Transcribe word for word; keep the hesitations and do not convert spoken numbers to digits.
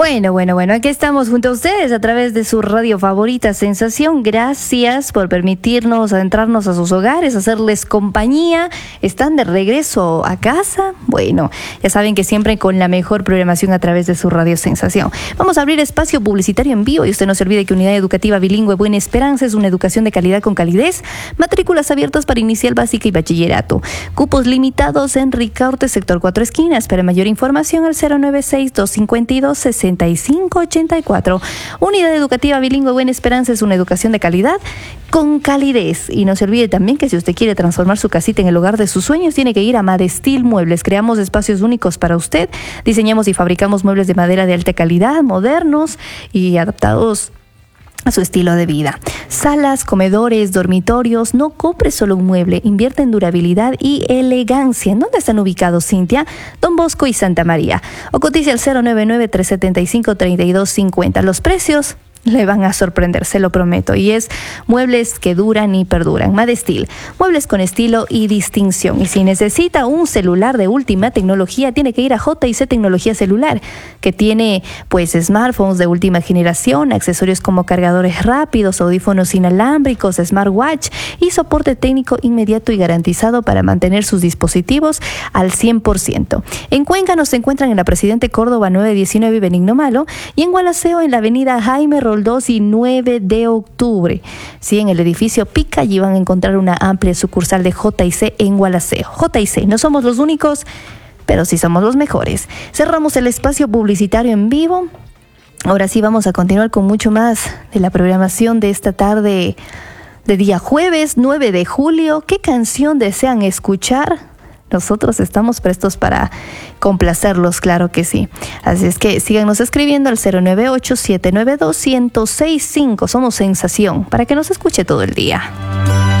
Bueno, bueno, bueno, aquí estamos junto a ustedes a través de su radio favorita Sensación. Gracias por permitirnos adentrarnos a sus hogares, hacerles compañía. ¿Están de regreso a casa? Bueno, ya saben que siempre con la mejor programación a través de su radio Sensación. Vamos a abrir espacio publicitario en vivo y usted no se olvide que Unidad Educativa Bilingüe Buena Esperanza es una educación de calidad con calidez. Matrículas abiertas para inicial, básica y bachillerato. Cupos limitados en Ricaurte, sector Cuatro Esquinas. Para mayor información al cero nueve seis, dos cinco dos, seis cinco ocho cuatro. Unidad Educativa Bilingüe Buena Esperanza es una educación de calidad con calidez. Y no se olvide también que si usted quiere transformar su casita en el hogar de sus sueños, tiene que ir a Madestil Muebles. Creamos espacios únicos para usted. Diseñamos y fabricamos muebles de madera de alta calidad, modernos y adaptados a su estilo de vida. Salas, comedores, dormitorios. No compre solo un mueble, invierte en durabilidad y elegancia. ¿En dónde están ubicados, Cintia? Don Bosco y Santa María. O cotice al cero nueve nueve, tres siete cinco, tres dos cinco cero. Los precios le van a sorprender, se lo prometo. Y es muebles que duran y perduran. Madestil, muebles con estilo y distinción. Y si necesita un celular de última tecnología, tiene que ir a J y C Tecnología Celular, que tiene pues smartphones de última generación, accesorios como cargadores rápidos, audífonos inalámbricos, smartwatch y soporte técnico inmediato y garantizado para mantener sus dispositivos al cien por ciento. En Cuenca nos encuentran en la Presidente Córdoba nueve diecinueve y Benigno Malo, y en Gualaceo en la avenida Jaime Rolón dos y nueve de octubre. Sí, en el edificio Pica, allí van a encontrar una amplia sucursal de J y C en Gualaceo. J y C, no somos los únicos, pero sí somos los mejores. Cerramos el espacio publicitario en vivo. Ahora sí vamos a continuar con mucho más de la programación de esta tarde de día jueves nueve de julio. ¿Qué canción desean escuchar? Nosotros estamos prestos para complacerlos, claro que sí. Así es que síganos escribiendo al cero nueve ocho, siete nueve dos, uno cero seis cinco. Somos Sensación, para que nos escuche todo el día.